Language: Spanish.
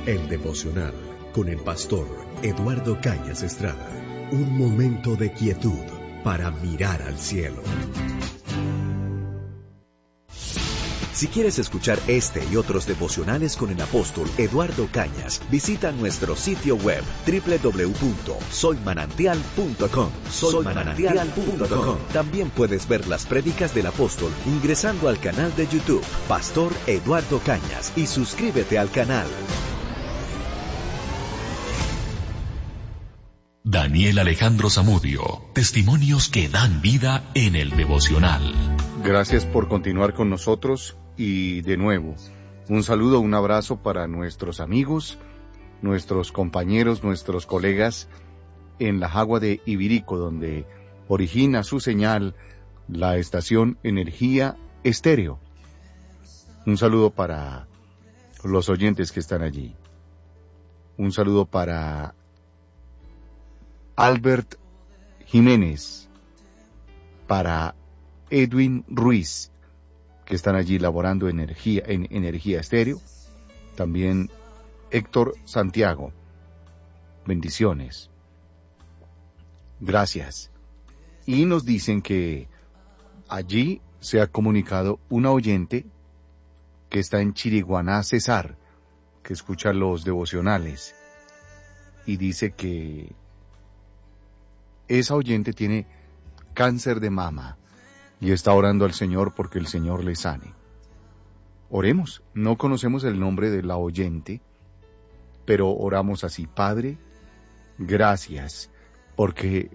El devocional con el pastor Eduardo Cañas Estrada. Un momento de quietud para mirar al cielo. Si quieres escuchar este y otros devocionales con el apóstol Eduardo Cañas, visita nuestro sitio web www.soymanantial.com. Soymanantial.com. También puedes ver las prédicas del apóstol ingresando al canal de YouTube Pastor Eduardo Cañas y suscríbete al canal. Daniel Alejandro Zamudio, testimonios que dan vida en el devocional. Gracias por continuar con nosotros y de nuevo, un saludo, un abrazo para nuestros amigos, nuestros compañeros, nuestros colegas en la Jagua de Ibirico, donde origina su señal la estación Energía Estéreo. Un saludo para los oyentes que están allí. Un saludo para Albert Jiménez, para Edwin Ruiz, que están allí laborando en Energía Estéreo. También Héctor Santiago. Bendiciones. Gracias. Y nos dicen que allí se ha comunicado una oyente que está en Chiriguaná, Cesar, que escucha los devocionales, y dice que esa oyente tiene cáncer de mama y está orando al Señor porque el Señor le sane. Oremos. No conocemos el nombre de la oyente, pero oramos así: Padre, gracias, porque